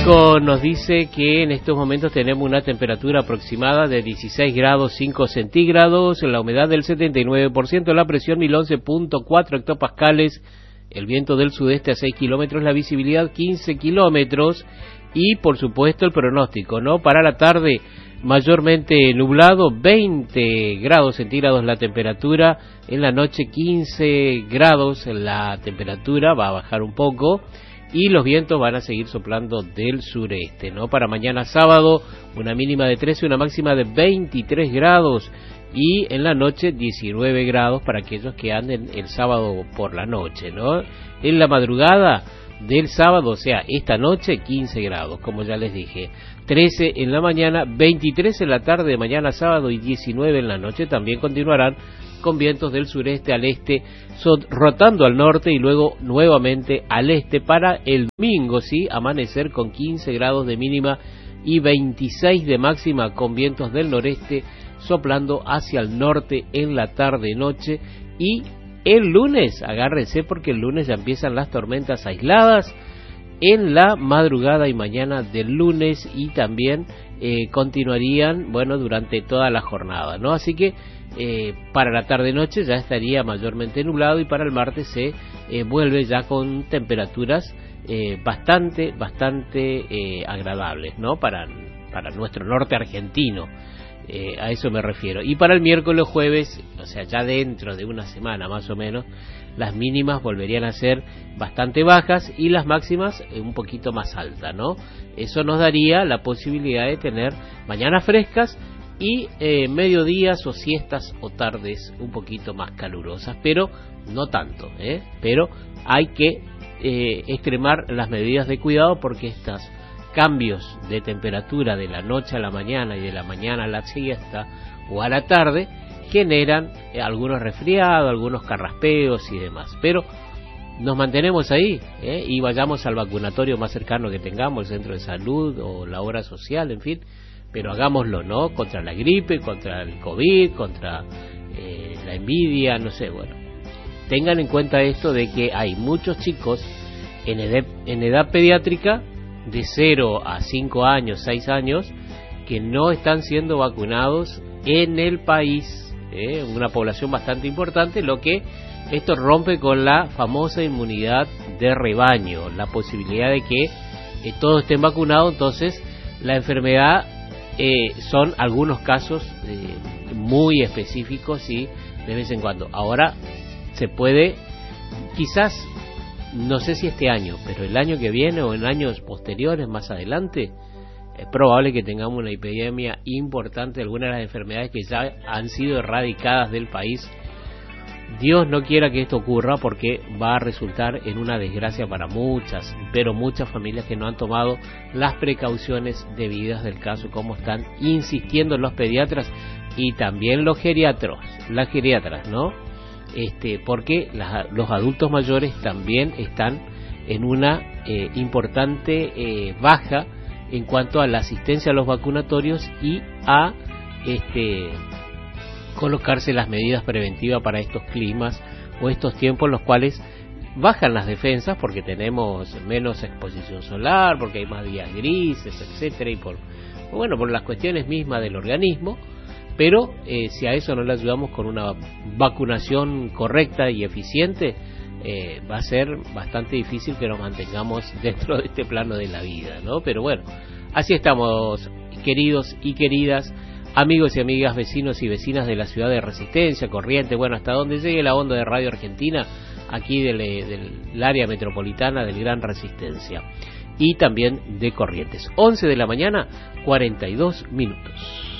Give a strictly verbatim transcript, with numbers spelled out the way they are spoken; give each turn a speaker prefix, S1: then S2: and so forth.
S1: pronóstico nos dice que en estos momentos tenemos una temperatura aproximada de dieciséis grados cinco centígrados, la humedad del setenta y nueve por ciento, la presión mil once punto cuatro hectopascales, el viento del sudeste a seis kilómetros, la visibilidad quince kilómetros y por supuesto el pronóstico, ¿no? Para la tarde mayormente nublado, veinte grados centígrados la temperatura, en la noche quince grados la temperatura, va a bajar un poco y los vientos van a seguir soplando del sureste, ¿no? Para mañana sábado una mínima de trece, una máxima de veintitrés grados y en la noche diecinueve grados para aquellos que anden el sábado por la noche, ¿no? En la madrugada del sábado, o sea, esta noche, quince grados, como ya les dije, trece en la mañana, veintitrés en la tarde de mañana sábado y diecinueve en la noche. También continuarán con vientos del sureste al este, rotando al norte y luego nuevamente al este para el domingo, sí, amanecer con quince grados de mínima y veintiséis de máxima, con vientos del noreste soplando hacia el norte en la tarde-noche. Y el lunes, agárrense porque el lunes ya empiezan las tormentas aisladas en la madrugada y mañana del lunes y también eh, continuarían, bueno, durante toda la jornada, ¿no? Así que eh, para la tarde-noche ya estaría mayormente nublado y para el martes se eh, vuelve ya con temperaturas eh, bastante, bastante eh, agradables, ¿no? Para, para nuestro norte argentino. Eh, a eso me refiero. Y para el miércoles jueves, o sea, ya dentro de una semana más o menos, las mínimas volverían a ser bastante bajas y las máximas eh, un poquito más altas, ¿no? Eso nos daría la posibilidad de tener mañanas frescas y eh, mediodías o siestas o tardes un poquito más calurosas, pero no tanto, ¿eh? Pero hay que eh, extremar las medidas de cuidado porque estas cambios de temperatura de la noche a la mañana y de la mañana a la siesta o a la tarde generan eh, algunos resfriados, algunos carraspeos y demás, pero nos mantenemos ahí ¿eh? y vayamos al vacunatorio más cercano que tengamos, el centro de salud o la obra social, en fin, pero hagámoslo, ¿no? Contra la gripe, contra el COVID, contra eh, la envidia, no sé, bueno, tengan en cuenta esto de que hay muchos chicos en edad, en edad pediátrica de cero a cinco años, seis años, que no están siendo vacunados en el país, ¿eh? Una población bastante importante, lo que esto rompe con la famosa inmunidad de rebaño, la posibilidad de que eh, todos estén vacunados. Entonces la enfermedad eh, son algunos casos eh, muy específicos y de vez en cuando. Ahora se puede, quizás, no sé si este año, pero el año que viene o en años posteriores, más adelante, es probable que tengamos una epidemia importante de algunas de las enfermedades que ya han sido erradicadas del país. Dios no quiera que esto ocurra porque va a resultar en una desgracia para muchas, pero muchas familias que no han tomado las precauciones debidas del caso, como están insistiendo los pediatras y también los geriatras, las geriatras, ¿no? Este, porque la, los adultos mayores también están en una eh, importante eh, baja en cuanto a la asistencia a los vacunatorios y a este, colocarse las medidas preventivas para estos climas o estos tiempos en los cuales bajan las defensas porque tenemos menos exposición solar, porque hay más días grises, etcétera, y por bueno por las cuestiones mismas del organismo. Pero eh, si a eso no le ayudamos con una vacunación correcta y eficiente, eh, va a ser bastante difícil que nos mantengamos dentro de este plano de la vida, ¿no? Pero bueno, así estamos, queridos y queridas, amigos y amigas, vecinos y vecinas de la ciudad de Resistencia, Corrientes, bueno, hasta donde llegue la onda de Radio Argentina, aquí del, del área metropolitana del Gran Resistencia, y también de Corrientes. once de la mañana, cuarenta y dos minutos.